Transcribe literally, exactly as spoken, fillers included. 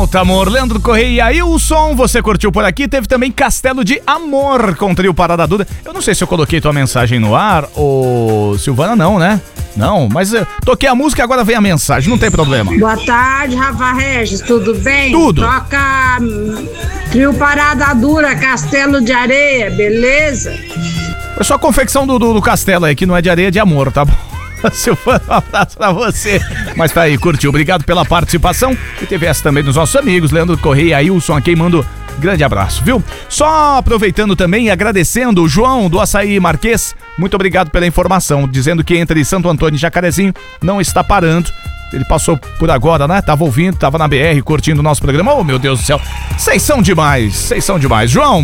volta, amor. Leandro Correia e Ailson, você curtiu por aqui. Teve também Castelo de Amor com o trio Parada Dura. Eu não sei se eu coloquei tua mensagem no ar ou... Silvana, não, né? Não, mas eu toquei a música e agora vem a mensagem, não tem problema. Boa tarde, Rafa Regis, tudo bem? Tudo. Toca hum, trio Parada Dura, Castelo de Areia, beleza? É só a confecção do, do, do castelo aí, que não é de areia, é de amor, tá bom? Silvana, um abraço pra você. Mas tá aí, curtiu, obrigado pela participação. E teve essa também dos nossos amigos, Leandro Correia e Ailson, aqui mando grande abraço, viu? Só aproveitando também e agradecendo o João do Açaí Marquês, muito obrigado pela informação, dizendo que entre Santo Antônio e Jacarezinho não está parando. Ele passou por agora, né? Tava ouvindo, tava na B R, curtindo o nosso programa. Oh, meu Deus do céu, vocês são demais, vocês são demais. João,